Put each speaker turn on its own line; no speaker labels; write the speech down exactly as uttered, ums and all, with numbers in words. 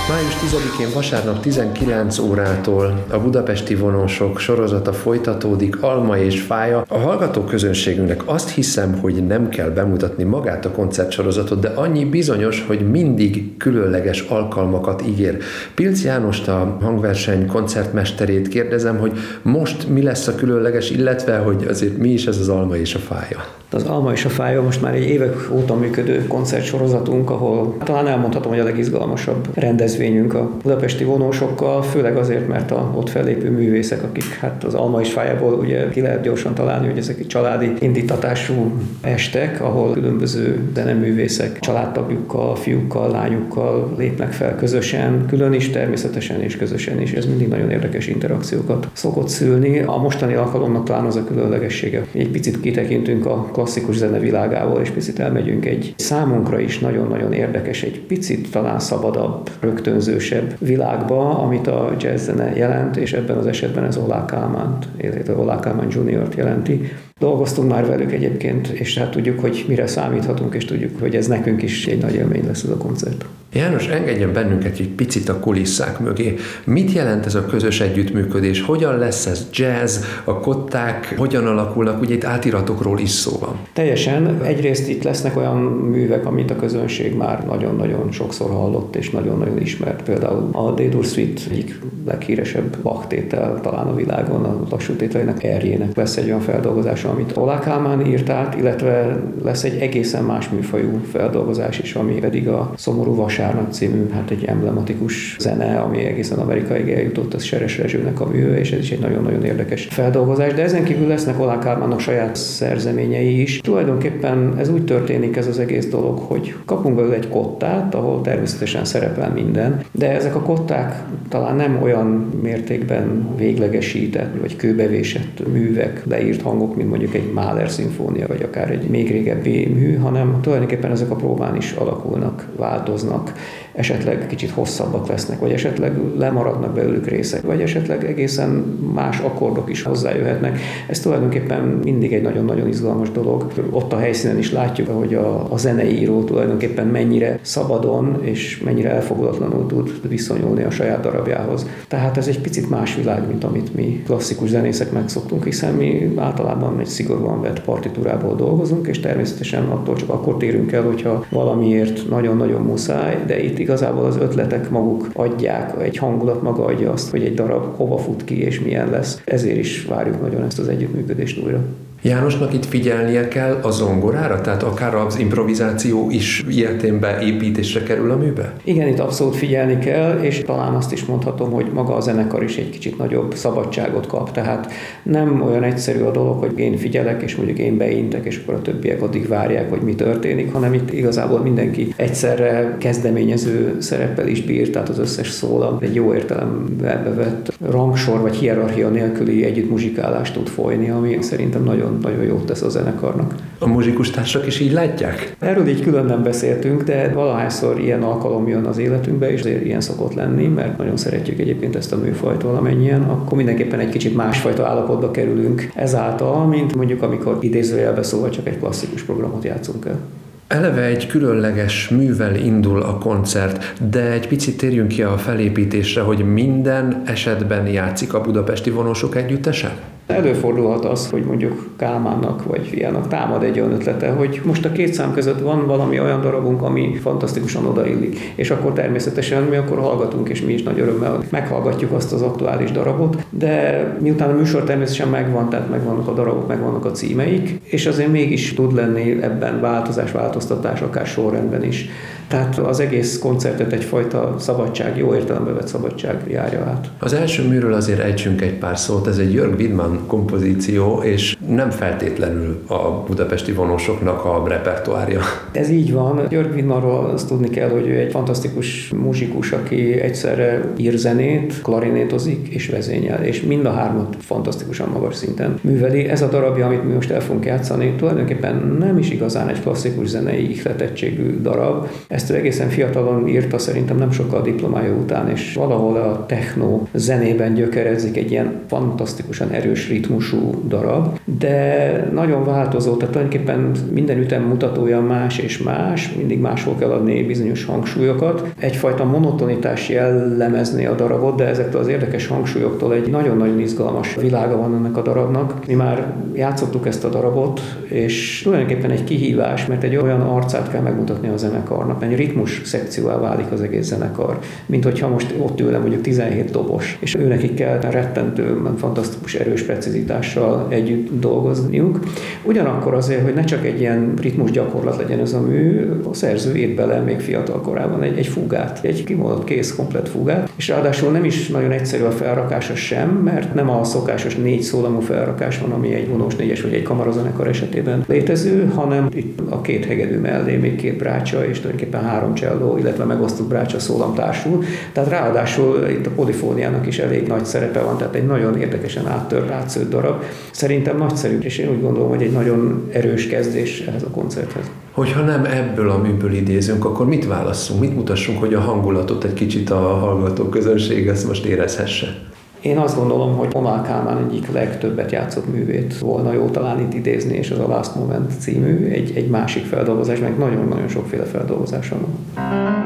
május tizedikén vasárnap tizenkilenc órától a Budapesti Vonósok sorozata folytatódik, Alma és Fája. A hallgató közönségünknek azt hiszem, hogy nem kell bemutatni magát a koncertsorozatot, de annyi bizonyos, hogy mindig különleges alkalmakat ígér. Pilc Jánost, a hangverseny koncertmesterét kérdezem, hogy most mi lesz a különleges, illetve hogy azért mi is ez az Alma és a Fája.
Az Alma és a Fája most már egy évek óta működő koncertsorozatunk, ahol talán elmondhatom, hogy a legizgalmasabb rendezvényünk a budapesti vonósokkal, főleg azért, mert a ott fellépő művészek, akik hát az Alma és Fájából ugye ki lehet gyorsan találni, hogy ezek egy családi indítatású estek, ahol különböző zeneművészek családtagjukkal, fiúkkal, lányukkal lépnek fel közösen, külön is természetesen és közösen is. Ez mindig nagyon érdekes interakciókat szokott szülni. A mostani alkalomnak talán az a különlegessége. Egy picit kitekintünk a klasszikus zene világából, és picit elmegyünk egy számunkra is nagyon-nagyon érdekes, egy picit talán szabadabb, rögtönzősebb világba, amit a jazz zene jelent, és ebben az esetben ez Oláh Kálmánt, illetve Oláh Kálmán juniort jelenti. Dolgoztunk már velük egyébként, és hát tudjuk, hogy mire számíthatunk, és tudjuk, hogy ez nekünk is egy nagy élmény lesz ez a koncert.
János, engedjen bennünket egy picit a kulisszák mögé. Mit jelent ez a közös együttműködés? Hogyan lesz ez jazz? A kották hogyan alakulnak? Ugye itt átiratokról is szó van.
Teljesen. Egyrészt itt lesznek olyan művek, amit a közönség már nagyon-nagyon sokszor hallott, és nagyon-nagyon ismert. Például a D-dur Suite egyik leghíresebb Bach tétel talán a világon, a lassú tételének erjének lesz egy olyan feldolgozása, amit Oláh Kálmán írt át, illetve lesz egy egészen más műfajú feldolgozás is, ami pedig a Szomorú Vasárnap című, hát egy emblematikus zene, ami egészen Amerikáig eljutott, az Seres Rezsőnek a műve, és ez is egy nagyon-nagyon érdekes feldolgozás. De ezen kívül lesznek Oláh Kálmánnak saját szerzeményei is. Tulajdonképpen ez úgy történik ez az egész dolog, hogy kapunk belőle egy kottát, ahol természetesen szerepel minden, de ezek a kották talán nem olyan mértékben véglegesített, vagy kőbevésett művek, leírt hangok, mint mondjuk egy Mahler szimfónia, vagy akár egy még régebbi mű, hanem tulajdonképpen ezek a próbán is alakulnak, változnak, esetleg kicsit hosszabbak lesznek, vagy esetleg lemaradnak belőlük részek, vagy esetleg egészen más akkordok is hozzájöhetnek. Ez tulajdonképpen mindig egy nagyon-nagyon izgalmas dolog. Ott a helyszínen is látjuk, hogy a, a zeneíró tulajdonképpen mennyire szabadon és mennyire elfogulatlanul tud viszonyulni a saját darabjához. Tehát ez egy picit más világ, mint amit mi klasszikus zenészek megszoktunk, hiszen mi általában egy szigorúan vett partitúrából dolgozunk, és természetesen attól csak akkor térünk el, hogyha valamiért nagyon-nagyon muszáj, de itt igazából az ötletek maguk adják, egy hangulat maga adja azt, hogy egy darab hova fut ki és milyen lesz. Ezért is várjuk nagyon ezt az együttműködést újra.
Jánosnak itt figyelnie kell a zongorára? Tehát akár az improvizáció is ilyetén beépítésre kerül a műbe?
Igen, itt abszolút figyelni kell, és talán azt is mondhatom, hogy maga a zenekar is egy kicsit nagyobb szabadságot kap. Tehát nem olyan egyszerű a dolog, hogy én figyelek, és mondjuk én beintek, és akkor a többiek addig várják, hogy mi történik, hanem itt igazából mindenki egyszerre kezdeményező szereppel is bír, tehát az összes szólam egy jó értelemben bevett rangsor vagy hierarchia nélküli együttmuzsikálást tud folyni, ami szerintem nagyon nagyon jót tesz a zenekarnak.
A muzsikustársak is így látják?
Erről így külön nem beszéltünk, de valahányszor ilyen alkalom jön az életünkbe, és azért ilyen szokott lenni, mert nagyon szeretjük egyébként ezt a műfajt valamennyien, akkor mindenképpen egy kicsit másfajta állapotba kerülünk ezáltal, mint mondjuk amikor idézőjelbe szóval csak egy klasszikus programot játszunk el.
Eleve egy különleges művel indul a koncert, de egy picit térjünk ki a felépítésre, hogy minden esetben játszik a Budapesti Vonósok együttese?
Előfordulhat az, hogy mondjuk Kálmánnak vagy Fiának támad egy olyan ötlete, hogy most a két szám között van valami olyan darabunk, ami fantasztikusan odaillik. És akkor természetesen mi akkor hallgatunk, és mi is nagy örömmel meghallgatjuk azt az aktuális darabot. De miután a műsor természetesen megvan, tehát megvannak a darabok, megvannak a címeik, és azért mégis tud lenni ebben változás, változtatás, akár sorrendben is. Tehát az egész koncertet egyfajta szabadság, jó értelembe vett szabadság járja át.
Az első műről azért ejtsünk egy pár szót, ez egy Jörg Widmann kompozíció, és nem feltétlenül a Budapesti Vonósoknak a repertoárja.
Ez így van. Jörg Widmannról azt tudni kell, hogy ő egy fantasztikus muzsikus, aki egyszerre ír zenét, klarinétozik és vezényel, és mind a hármat fantasztikusan magas szinten műveli. Ez a darabja, amit mi most el fogunk játszani, tulajdonképpen nem is igazán egy klasszikus zenei ihletettségű darab. Ezt ő egészen fiatalon írta, szerintem nem sokkal a diplomája után, és valahol a techno zenében gyökerezik egy ilyen fantasztikusan erős ritmusú darab, de nagyon változó, tehát tulajdonképpen minden ütemmutatója más és más, mindig máshol kell adni bizonyos hangsúlyokat. Egyfajta monotonitás jellemezni a darabot, de ezektől az érdekes hangsúlyoktól egy nagyon-nagyon izgalmas világa van ennek a darabnak. Mi már játszottuk ezt a darabot, és tulajdonképpen egy kihívás, mert egy olyan arcát kell megmutatni a zenekarnak, egy ritmus szekcióvá válik az egész zenekar, mint hogyha most ott ülne mondjuk tizenhét dobos, és őnekik kell rettentő, fantasztikus erős precizitással együtt dolgozniuk. Ugyanakkor azért, hogy ne csak egy ilyen ritmus gyakorlat legyen ez a mű, a szerző írt bele még fiatal korában egy, egy fugát, egy kimondott kész, komplett fugát, és ráadásul nem is nagyon egyszerű a felrakása sem, mert nem a szokásos négy szólamú felrakás van, ami egy vonós négyes vagy egy kamarazenekar esetében létező, hanem itt a két hegedű mellé még két brácsa és tulajdonképpen három cselló, illetve megosztott brácsa szólam társul. Tehát ráadásul itt a polifóniának is elég nagy szerepe van, tehát egy nagyon érdekesen áttört, átszőtt darab. Szerintem nagyszerű, és én úgy gondolom, hogy egy nagyon erős kezdés ehhez a koncerthez.
Hogyha nem ebből a műből idézünk, akkor mit válasszunk, mit mutassunk, hogy a hangulatot egy kicsit a hallgató közönség ezt most érezhesse?
Én azt gondolom, hogy Omar Kálmán egyik legtöbbet játszott művét volna jó talán itt idézni, és az a Last Moment című, egy, egy másik feldolgozás, meg nagyon-nagyon sokféle feldolgozása van.